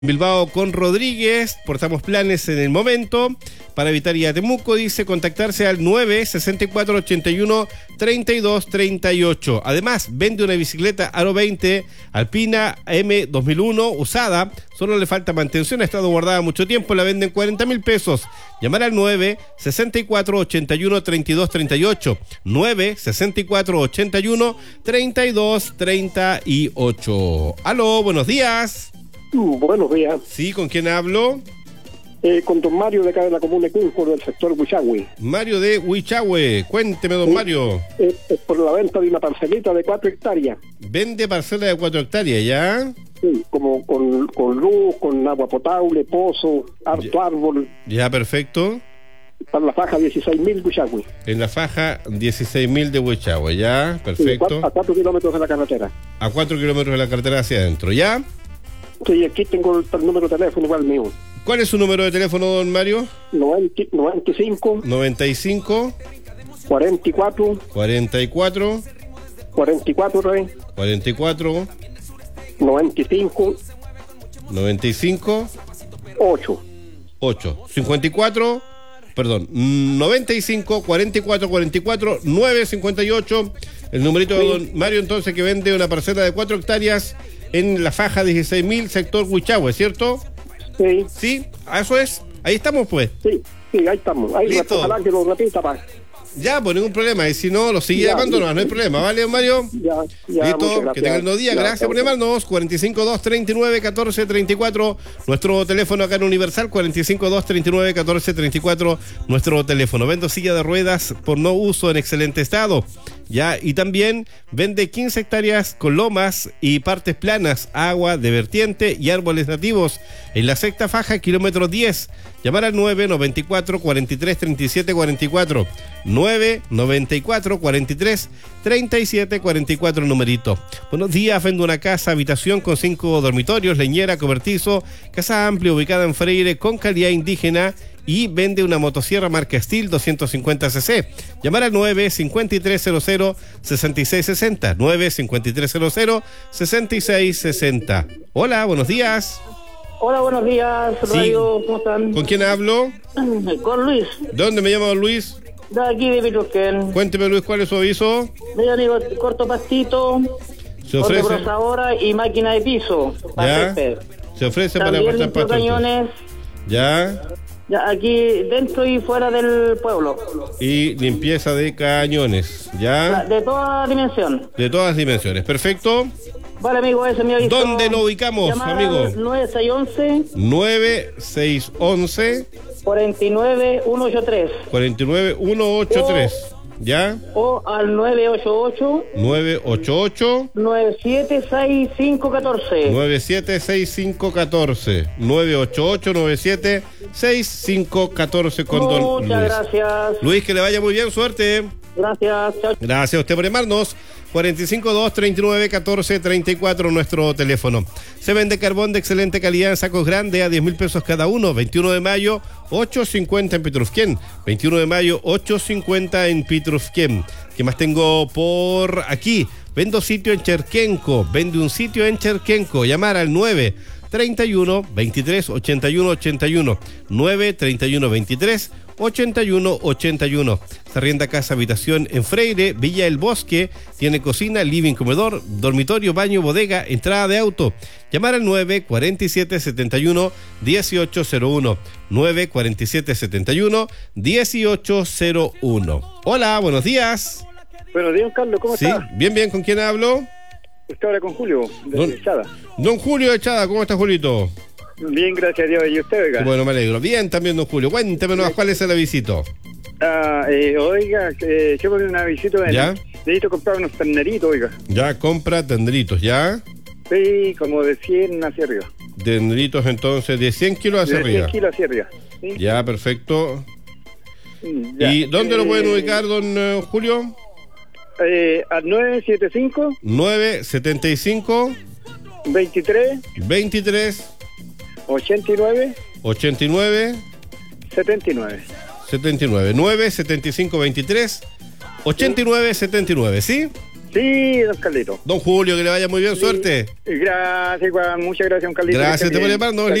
Bilbao con Rodríguez, portamos planes en el momento. Para evitar ir a Temuco, dice contactarse al 96481-3238. Además, vende una bicicleta Aro 20 Alpina M 2001 usada. Solo le falta mantención, ha estado guardada mucho tiempo, la venden 40.000 pesos. Llamar al 96481-3238. 96481-3238. Aló, buenos días. Buenos días. Sí, ¿con quién hablo? Con don Mario de acá de la comuna de Cunco, del sector Huichahue. Mario de Huichahue, cuénteme, don Mario. Es por la venta de una parcelita de 4 hectáreas. Vende parcela de 4 hectáreas, ¿ya? Sí, como con luz, con agua potable, pozo, harto árbol. Ya, perfecto. Para la faja 16.000 Huichahue. En la faja 16.000 de Huichahue, ya, perfecto. Sí, a 4 kilómetros de la carretera. A 4 kilómetros de la carretera hacia adentro, ¿ya? Sí, aquí tengo el número de teléfono igual mío. ¿Cuál es su número de teléfono, don Mario? 95 94 44 44 94 95 8 54, perdón, 95 44 44 958. El numerito de don Mario, entonces, que vende una parcela de 4 hectáreas en la faja 16.000, sector Huichahue, ¿cierto? Sí. Sí, eso es. Ahí estamos, pues. Sí, ahí estamos. Ahí listo. Ojalá que lo repita, pa. Ya, pues ningún problema. Y si no, lo sigue llamando, no hay problema. ¿Vale, don Mario? Ya, listo, que tengan un buen día. Gracias por llamarnos. 452-39-1434. Nuestro teléfono acá en Universal, 452-39-1434. Nuestro teléfono. Vendo silla de ruedas por no uso en excelente estado. Ya, y también vende 15 hectáreas con lomas y partes planas, agua de vertiente y árboles nativos en la sexta faja, kilómetro 10. Llamar al 994 43 37 44. 994 43 37 44, numerito. Buenos días, vendo una casa, habitación con 5 dormitorios, leñera, cobertizo, casa amplia ubicada en Freire con calidad indígena. Y vende una motosierra marca Steel 250cc. Llamar al 95300-6660. 95300-6660. Hola, buenos días. Hola, buenos días, Radio, sí. ¿Cómo están? ¿Con quién hablo? Con Luis. ¿De dónde me llama don Luis? De aquí de Pitrusquén. Cuénteme, Luis, ¿cuál es su aviso? Yo digo, corto pastito, se ofrece procesadora y máquina de piso. Ya. Se ofrece también para cortar pasto. Cañones. Ya. Ya, aquí dentro y fuera del pueblo. Y limpieza de cañones, ¿ya? De toda dimensión. De todas dimensiones, perfecto. Vale, amigo, ese es mi aviso. ¿Dónde lo ubicamos, llamar amigo? 9611 49183. 49183, ¿ya? O al 988 976514. 976514. 988 976514 con don Luis. Muchas gracias. Luis, que le vaya muy bien, suerte. Gracias. Chao. Gracias a usted por llamarnos. 452-39-14-34, nuestro teléfono. Se vende carbón de excelente calidad en sacos grandes a 10.000 pesos cada uno. 21 de mayo, 8.50 en Pitrusquén. 21 de mayo, 8.50 en Pitrusquén. ¿Qué más tengo por aquí? Vendo sitio en Cherquenco. Vende un sitio en Cherquenco. Llamar al 931 23 81 81. 931 23 81 81. Se arrienda casa habitación en Freire, Villa El Bosque. Tiene cocina, living, comedor, dormitorio, baño, bodega, entrada de auto. Llamar al 947-71-1801. 947-71-1801. Hola, buenos días. Buenos días, Carlos, ¿cómo estás? Bien, ¿con quién hablo? Estoy ahora con Julio, de Echada. Don Julio Echada, ¿cómo está, Julito? Bien, gracias a Dios. ¿Y usted, oiga? Bueno, me alegro. Bien, también, don Julio. Cuénteme nomás, ¿cuál es el avisito? Oiga, yo voy a una visita. ¿Ya? Necesito comprar unos terneritos, oiga. Ya, compra tendritos, ¿ya? Sí, como de 100 hacia arriba. Tendritos, entonces, de 100 kilos hacia arriba. 100 kilos hacia arriba. ¿Sí? Ya, perfecto. Ya. ¿Y dónde lo pueden ubicar, don Julio? Al 975 975 23 89 79 975 23 89 79, ¿sí? Sí, don Carlito. Don Julio, que le vaya muy bien, suerte. Gracias, Juan. Muchas gracias, don Carlito. Gracias, te voy a llamar, no,